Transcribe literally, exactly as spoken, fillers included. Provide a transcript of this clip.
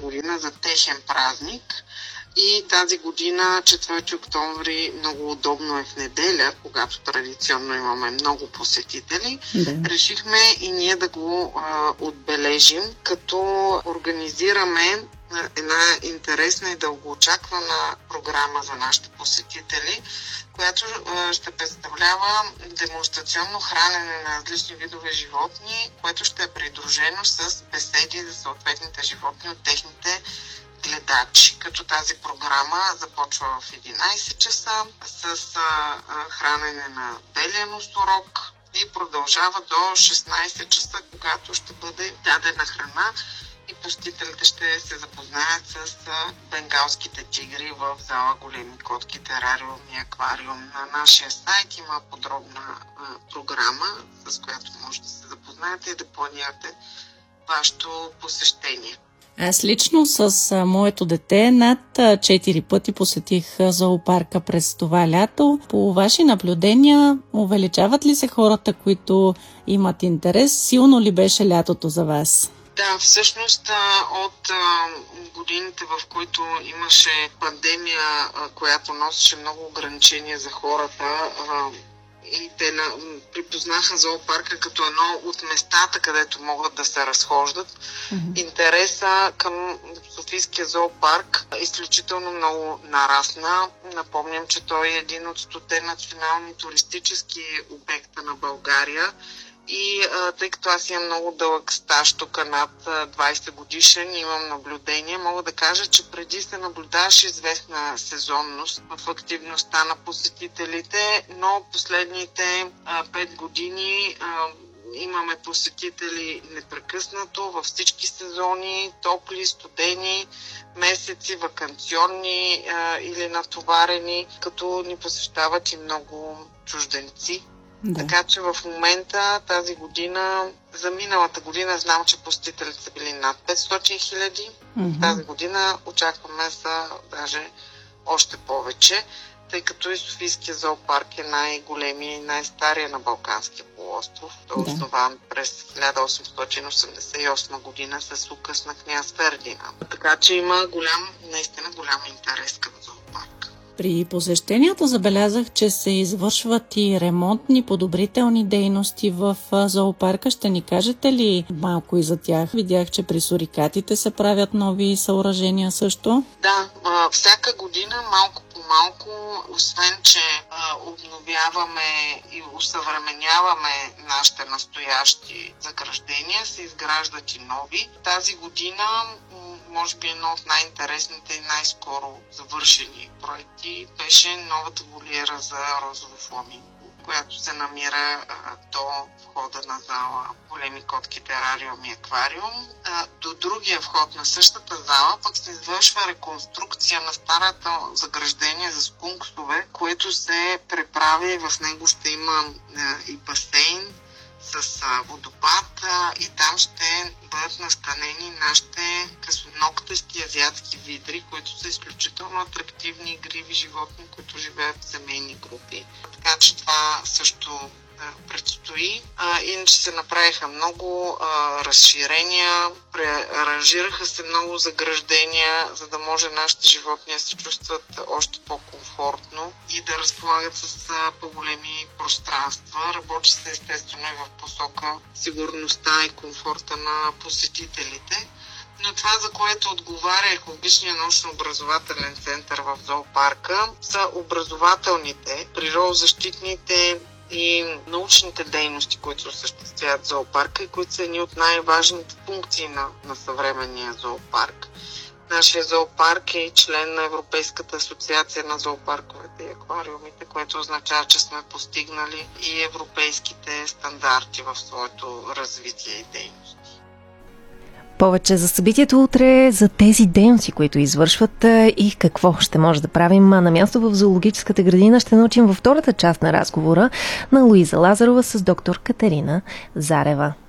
година за техен празник. И тази година, четвърти октомври, много удобно е в неделя, когато традиционно имаме много посетители. Да. Решихме и ние да го а, отбележим, като организираме една интересна и дългоочаквана програма за нашите посетители, която а, ще представлява демонстрационно хранене на различни видове животни, което ще е придружено с беседи за съответните животни от техните гледачи, като тази програма започва в единайсет часа с а, а, хранене на белия носорог и продължава до шестнайсет часа, когато ще бъде дадена храна и посетителите ще се запознаят с а, бенгалските тигри в зала Големи котки, терариум и аквариум. На нашия сайт има подробна а, програма, с която може да се запознаете и да планирате вашето посещение. Аз лично с а, моето дете над четири пъти посетих а, зоопарка през това лято. По ваши наблюдения, увеличават ли се хората, които имат интерес? Силно ли беше лятото за вас? Да, всъщност от годините, в които имаше пандемия, която носеше много ограничения за хората, и те на, припознаха зоопарка като едно от местата, където могат да се разхождат. Mm-hmm. Интереса към Софийския зоопарк изключително много нарасна. Напомням, че той е един от стоте национални туристически обекта на България. И а, тъй като аз имам много дълъг стаж тук, над двайсет годишен, имам наблюдение, мога да кажа, че преди се наблюдаваше известна сезонност в активността на посетителите, но последните а, пет години а, имаме посетители непрекъснато във всички сезони, топли, студени месеци, ваканционни а, или натоварени, като ни посещават и много чужденци. Да. Така че в момента, тази година, за миналата година знам, че посетителите са били над петстотин хиляди. Mm-hmm. Тази година очакваме са даже още повече, тъй като и Софийския зоопарк е най-големия и най-стария на Балканския полуостров. Той е основан през хиляда осемстотин осемдесет и осма година с указ на княз Фердинанд. Така че има голям, наистина голям интерес към зоопарк. При посещенията забелязах, че се извършват и ремонтни, подобрителни дейности в зоопарка. Ще ни кажете ли малко и за тях? Видях, че при сурикатите се правят нови съоръжения също. Да, всяка година малко по малко, освен че обновяваме и усъвременяваме нашите настоящи заграждения, се изграждат и нови. Тази година може би едно от най-интересните и най-скоро завършени проекти беше новата волиера за розово фламинго, която се намира а, до входа на зала Големи котки, терариум и аквариум. А, до другия вход на същата зала пък се извършва реконструкция на старата заграждение за скунксове, което се преправя и в него ще има а, и басейн с а, водопад а, и там ще бъдат настанени нашите късоногтести азиатски видри, които са изключително атрактивни игриви животни, които живеят в семейни групи. Така че това също а, предстои. А, иначе се направиха много а, разширения, преаранжираха се много заграждения, за да може нашите животни да се чувстват още по-комфортно и да разполагат с а, по-големи пространства. Работи се естествено и в посока сигурността и комфорта на посетителите. Но това, за което отговаря екологичния научно-образователен център в зоопарка, са образователните, природозащитните и научните дейности, които осъществяват зоопарка и които са едни от най-важните функции на, на съвременния зоопарк. Нашия зоопарк е член на Европейската асоциация на зоопарковете и аквариумите, което означава, че сме постигнали и европейските стандарти в своето развитие и дейност. Повече за събитието утре, за тези дейности, които извършват и какво ще може да правим на място в зоологическата градина, ще научим във втората част на разговора на Луиза Лазарова с доктор Катерина Зарева.